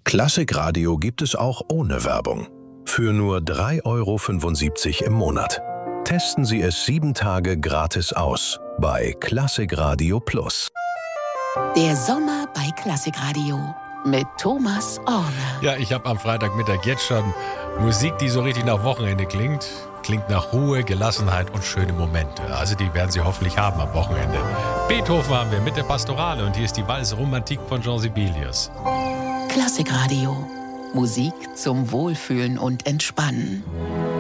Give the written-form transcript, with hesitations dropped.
Klassikradio gibt es auch ohne Werbung. Für nur 3,75 € im Monat. Testen Sie es 7 Tage gratis aus bei Klassikradio Plus. Der Sommer bei Klassikradio mit Thomas Orne. Ja, ich habe am Freitagmittag jetzt schon Musik, die so richtig nach Wochenende klingt. Klingt nach Ruhe, Gelassenheit und schöne Momente. Also die werden Sie hoffentlich haben am Wochenende. Beethoven haben wir mit der Pastorale und hier ist die Walse Romantik von Jean Sibelius. Klassikradio. Musik zum Wohlfühlen und Entspannen.